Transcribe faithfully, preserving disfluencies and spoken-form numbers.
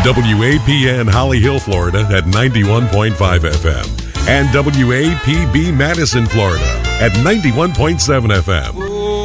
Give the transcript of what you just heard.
W A P N Holly Hill, Florida at ninety-one point five F M and W A P B Madison, Florida at ninety-one point seven F M.